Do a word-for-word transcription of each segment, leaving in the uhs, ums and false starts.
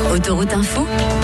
Autoroute Info,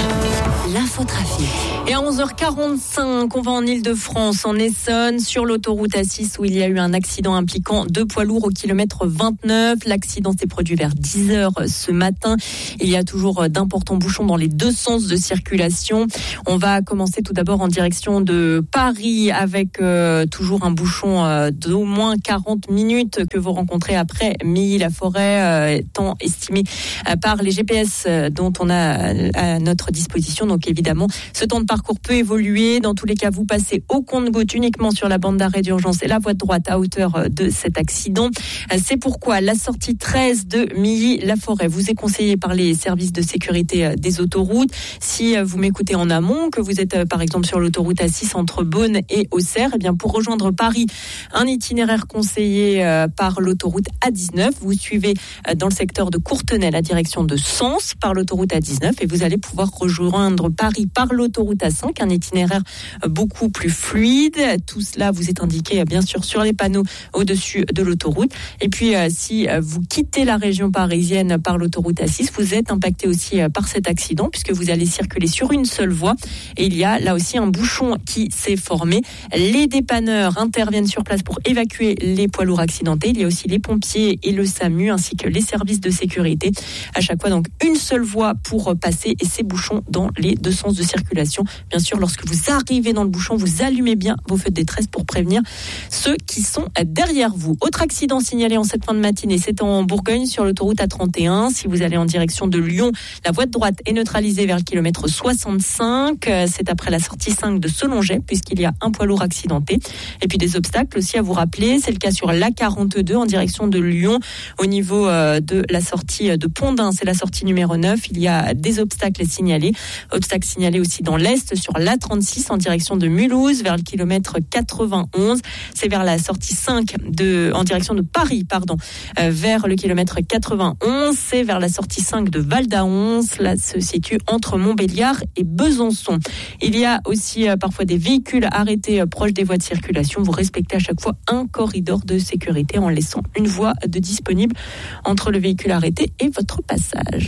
l'infotrafic. Et à onze heures quarante-cinq, on va en Ile-de-France, en Essonne, sur l'autoroute A six où il y a eu un accident impliquant deux poids lourds au kilomètre vingt-neuf. L'accident s'est produit vers dix heures ce matin. Il y a toujours d'importants bouchons dans les deux sens de circulation. On va commencer tout d'abord en direction de Paris avec euh, toujours un bouchon euh, d'au moins quarante minutes que vous rencontrez après Milly-la-Forêt, euh, temps estimé euh, par les G P S euh, dont on a à notre disposition. Donc évidemment, ce temps de parcours peut évoluer. Dans tous les cas, vous passez au compte-gouttes uniquement sur la bande d'arrêt d'urgence et la voie de droite à hauteur de cet accident. C'est pourquoi la sortie treize de Milly-la-Forêt vous est conseillée par les services de sécurité des autoroutes. Si vous m'écoutez en amont, que vous êtes par exemple sur l'autoroute A six entre Beaune et Auxerre, eh bien pour rejoindre Paris, un itinéraire conseillé par l'autoroute A dix-neuf. Vous suivez dans le secteur de Courtenay la direction de Sens par l'autoroute A dix-neuf et vous allez pouvoir rejoindre Paris par l'autoroute A cinq, un itinéraire beaucoup plus fluide. Tout cela vous est indiqué bien sûr sur les panneaux au-dessus de l'autoroute. Et puis si vous quittez la région parisienne par l'autoroute A six, vous êtes impacté aussi par cet accident puisque vous allez circuler sur une seule voie et il y a là aussi un bouchon qui s'est formé. Les dépanneurs interviennent sur place pour évacuer les poids lourds accidentés. Il y a aussi les pompiers et le SAMU ainsi que les services de sécurité. À chaque fois donc une seule voie pour passer et ces bouchons dans les deux sens de circulation. Bien sûr, lorsque vous arrivez dans le bouchon, vous allumez bien vos feux de détresse pour prévenir ceux qui sont derrière vous. Autre accident signalé en cette fin de matinée, c'est en Bourgogne sur l'autoroute A trente et un. Si vous allez en direction de Lyon, la voie de droite est neutralisée vers le kilomètre soixante-cinq. C'est après la sortie cinq de Selonget, puisqu'il y a un poids lourd accidenté. Et puis des obstacles aussi à vous rappeler. C'est le cas sur l'A quarante-deux en direction de Lyon. Au niveau de la sortie de Pont-d'Ain, c'est la sortie numéro neuf. Il y a des obstacles signalés. Obstacles signalés aussi dans l'Est sur l'A trente-six en direction de Mulhouse vers le kilomètre quatre-vingt-onze. C'est vers la sortie cinq de, en direction de Paris, pardon, euh, vers le kilomètre quatre-vingt-onze. C'est vers la sortie cinq de Val d'Aons. Là, se situe entre Montbéliard et Besançon. Il y a aussi euh, parfois des véhicules arrêtés euh, proches des voies de circulation. Vous respectez à chaque fois un corridor de sécurité en laissant une voie de disponible entre le véhicule arrêté et votre passage.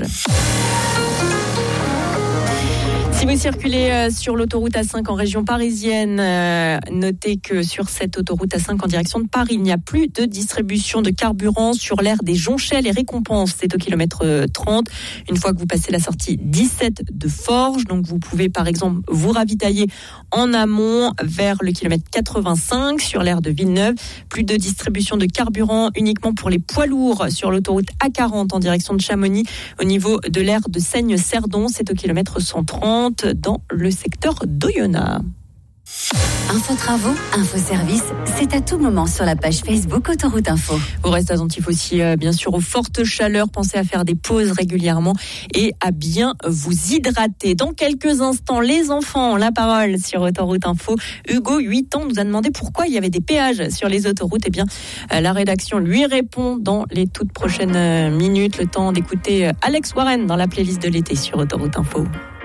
Si vous circulez sur l'autoroute A cinq en région parisienne, euh, notez que sur cette autoroute A cinq en direction de Paris, il n'y a plus de distribution de carburant sur l'aire des Jonchelles et Récompenses. C'est au kilomètre trente. Une fois que vous passez la sortie dix-sept de Forges, donc vous pouvez par exemple vous ravitailler en amont vers le kilomètre quatre-vingt-cinq sur l'aire de Villeneuve. Plus de distribution de carburant uniquement pour les poids lourds sur l'autoroute A quarante en direction de Chamonix. Au niveau de l'aire de Seigne-Cerdon, c'est au kilomètre cent trente. Dans le secteur d'Oyonnax. Info travaux, info service, c'est à tout moment sur la page Facebook Autoroute Info. Vous restez attentif aussi euh, bien sûr aux fortes chaleurs, pensez à faire des pauses régulièrement et à bien vous hydrater. Dans quelques instants, les enfants ont la parole sur Autoroute Info. Hugo, huit ans, nous a demandé pourquoi il y avait des péages sur les autoroutes. Eh bien, euh, la rédaction lui répond dans les toutes prochaines minutes. Le temps d'écouter Alex Warren dans la playlist de l'été sur Autoroute Info.